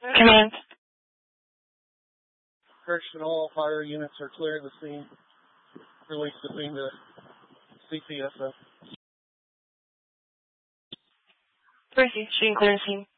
Command. Correction, all fire units are clearing the scene. Release the scene to CPSO. Percy, shooting clear scene.